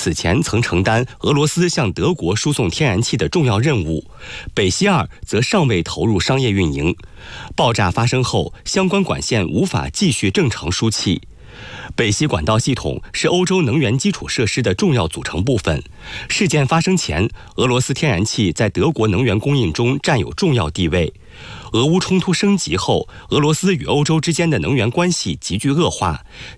此前曾承担俄罗斯向德国输送天然气的重要任务，北溪2则尚未投入商业运营。爆炸发生后，相关管线无法继续正常输气。北溪管道系统是欧洲能源基础设施的重要组成部分。事件发生前，俄罗斯天然气在德国能源供应中占有重要地位。俄乌冲突升级后，俄罗斯与欧洲之间的能源关系急剧恶化，